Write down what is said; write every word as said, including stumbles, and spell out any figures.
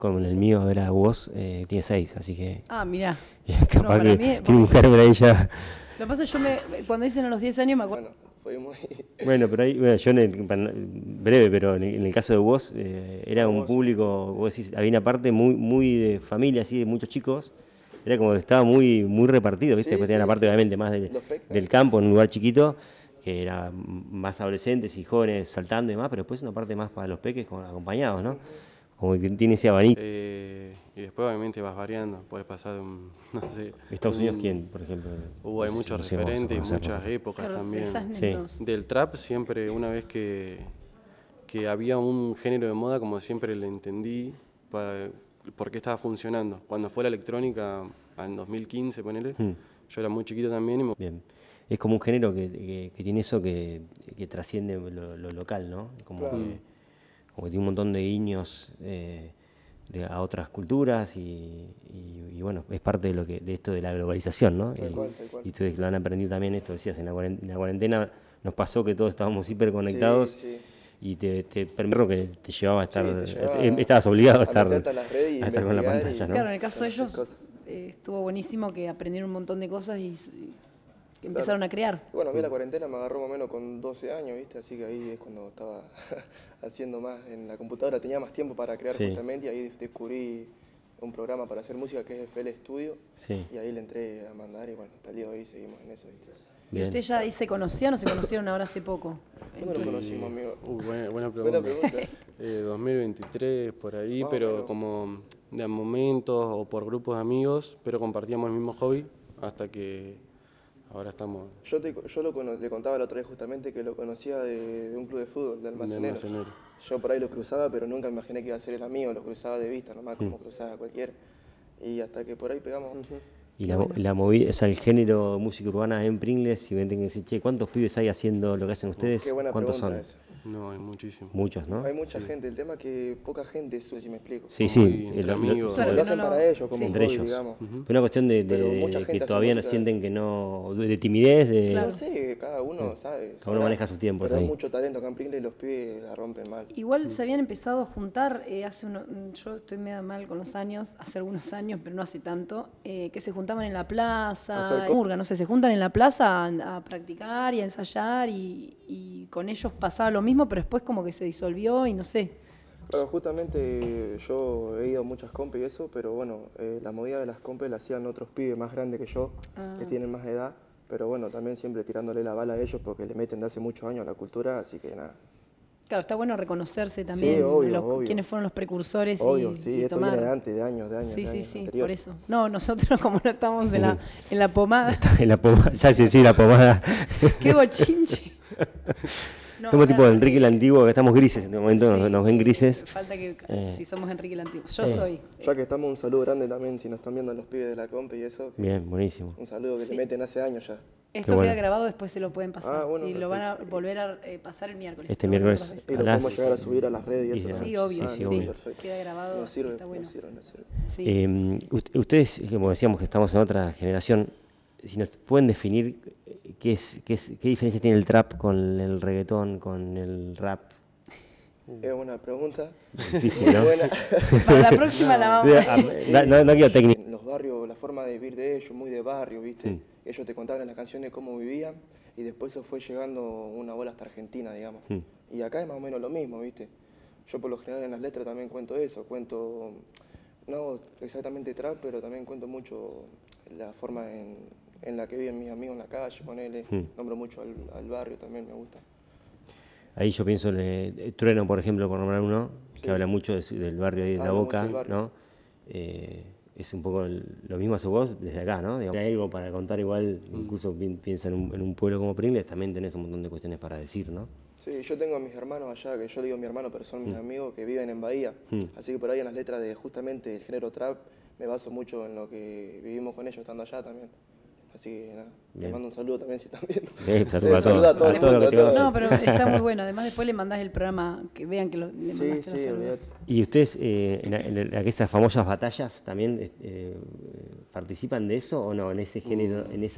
Con el mío era vos, eh, tiene seis, así que Ah, mirá. capaz No, para que mí- tiene un germen ahí ya. Lo que pasa es que yo me, cuando dicen a los diez años me acuerdo. Bueno, fue muy... Bueno, pero ahí, bueno, yo en el, para- breve, pero en el, en el caso de vos, eh, era Ah, un vos. público, vos decís, había una parte muy, muy de familia, así, de muchos chicos. Era como que estaba muy, muy repartido, ¿viste? Sí, Después tenía sí, una parte, sí. obviamente, más de- Los peques. del campo, en un lugar chiquito, que era m- más adolescentes y jóvenes saltando y demás, pero después una parte más para los peques con- acompañados, ¿no? Como que tiene ese abanico. Eh, y después obviamente vas variando, puedes pasar de un, no sé... Estados Unidos, un- ¿quién, por ejemplo? Hubo, hay No sé, muchos no sé, vamos a referentes y conocer muchas nosotros. épocas Claro, de también. esas Sí. nenos. Del trap siempre, una vez que, que había un género de moda, como siempre le entendí, pa- por qué estaba funcionando. Cuando fue la electrónica, en dos mil quince, ponele, Hmm. yo era muy chiquito también y me- Bien. Es como un género que, que- que tiene eso que, que trasciende lo, lo local, ¿no? Como, Claro. que, como que tiene un montón de guiños eh, de- a otras culturas y, y- y bueno, es parte de lo que de esto de la globalización, ¿no? Tal y, cual, tal cual. y ustedes lo han aprendido también, esto decías, en la, cuaren- en la cuarentena nos pasó que todos estábamos hiperconectados Sí, sí. y te, te permitió que te llevaba a estar, Sí, te llevaba eh, estabas obligado a a estar, meterte a las redes y a estar con la investigar pantalla, y- ¿no? Claro, en el caso de Conocer ellos cosas. eh, estuvo buenísimo que aprendieron un montón de cosas y, s- y que empezaron a crear. Y bueno, a mí la cuarentena me agarró más o menos con doce años, ¿viste? Así que ahí es cuando estaba haciendo más en la computadora, tenía más tiempo para crear Sí. justamente y ahí descubrí un programa para hacer música que es F L Studio Sí. y ahí le entré a mandar y bueno, hasta el día de hoy seguimos en eso, ¿viste? ¿Y Bien. ustedes ya ahí se conocían o se conocieron ahora hace poco? ¿Cuándo lo conocimos, amigo? Uh, buena, buena Buena pregunta. pregunta. Eh, dos mil veintitrés, por ahí, Más o pero menos. como de a momentos o por grupos de amigos, pero compartíamos el mismo hobby hasta que ahora estamos Yo, te- yo lo cono- le contaba la otra vez justamente que lo conocía de, de un club de fútbol, de en Almacenero. Almacenero. Yo por ahí lo cruzaba, pero nunca me imaginé que iba a ser el amigo, lo cruzaba de vista nomás, Mm. como cruzaba cualquiera. Y hasta que por ahí pegamos. ujú. Y la, la movida, o sea, el género música urbana en Pringles, si ven que decir, che, ¿cuántos pibes hay haciendo lo que hacen ustedes? Qué buena ¿Cuántos pregunta son? esa. No, hay muchísimo. Muchos, ¿no? Hay mucha gente, el tema es que poca gente sube, si me explico. Sí, Como sí. ahí, entre el- lo- amigos. Claro, lo que hacen no, no. para ellos, como Sí. Entre hobby, ellos. digamos. Pero una cuestión de, de- Pero de- mucha que gente hace todavía no música. sienten que no, de timidez, de... Claro. No sé, cada uno sabe. Cada uno sabrá, maneja sus tiempos Pero ahí. hay mucho talento acá en Pringles y los pibes la rompen mal. Igual se habían empezado a juntar eh, hace uno, mm, yo estoy medio mal con los años, hace algunos años, pero no hace tanto, eh, que se juntaban en la plaza, Hacer en co- murga, no sé, se juntan en la plaza a, a practicar y a ensayar y, y con ellos pasaba lo mismo, pero después como que se disolvió y no sé. Claro, justamente yo he ido a muchas compes y eso, pero bueno, eh, la movida de las compes la hacían otros pibes más grandes que yo, Ah. que tienen más edad, pero bueno, también siempre tirándole la bala a ellos porque le meten de hace muchos años a la cultura, así que nada. Claro, está bueno reconocerse también obvio, los- obvio. quiénes fueron los precursores Obvio, y, sí, y esto tomar. viene de antes, de años, de años. Sí, de sí, años sí, anteriores. por eso. No, nosotros como no estamos en la, en la pomada, En la pomada, ya sí, sí, la pomada. qué bochinche. No, Somos tipo ahora, Enrique el Antiguo, que estamos grises, en este momento nos, sí, nos ven grises. Falta que Eh. si somos Enrique el Antiguo. Yo Eh. soy. Ya que estamos, un saludo grande también si nos están viendo los pibes de la compe y eso. que- Bien, buenísimo. Un saludo que Sí. le meten hace años ya. Esto bueno. queda grabado, después se lo pueden pasar. Ah, bueno, y lo van a perfecto. volver a eh, pasar el miércoles. Este lo van a miércoles volver a Y lo Alas- podemos llegar a subir a las redes y y eso. de ¿no? Sí, Sí, obvio, sí, sí. obvio. Perfecto. Queda grabado, Nos sí, sirve, está bueno. nos sirve, nos sirve. Sí. Eh, ust- ustedes, como decíamos que estamos en otra generación, si nos pueden definir eh, qué, es, qué, es, qué diferencia tiene el trap con el reggaetón, con el rap. Es una pregunta. Difícil, ¿no? Buena. Para la próxima la vamos Ah, no, no, no quiero técnico. En los barrios, la forma de vivir de ellos, muy de barrio, ¿viste? Mm. Ellos te contaban en las canciones cómo vivían y después eso fue llegando una bola hasta Argentina, digamos. Mm. Y acá es más o menos lo mismo, ¿viste? Yo por lo general en las letras también cuento eso, cuento, no exactamente trap, pero también cuento mucho la forma en, en la que viven mis amigos en la calle, ponele, Mm. nombro mucho al, al barrio también, me gusta. Ahí yo pienso en eh, Trueno, por ejemplo, por nombrar uno, que Sí. habla mucho de su- del barrio ahí de La Habla mucho Boca, del barrio. ¿no? Eh, es un poco el- lo mismo hace vos desde acá, ¿no? Digamos, hay algo para contar igual, incluso pi- piensa en un, en un pueblo como Pringles, también tenés un montón de cuestiones para decir, ¿no? Sí, yo tengo a mis hermanos allá, que yo digo mi hermano, pero son mis amigos que viven en Bahía. Mm. Así que por ahí en las letras de justamente el género trap me baso mucho en lo que vivimos con ellos estando allá también. Así que nada, les Bien. mando un saludo también si están viendo. Eh, saludo a Eh, todos, saludo a todo a el todo lo mundo, que te a va a todos. No, pero está muy bueno. Además después le mandás el programa, que vean que lo, le Sí, mandaste los sí, saludos. olvidate. ¿Y ustedes eh, en, en, en aquellas famosas batallas también eh, participan de eso o no? En ese género, en esa